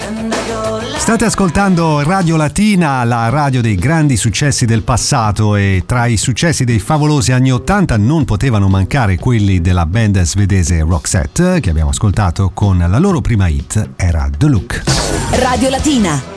State ascoltando Radio Latina, la radio dei grandi successi del passato, e tra i successi dei favolosi anni 80 non potevano mancare quelli della band svedese Roxette, che abbiamo ascoltato con la loro prima hit, era The Look. Radio Latina.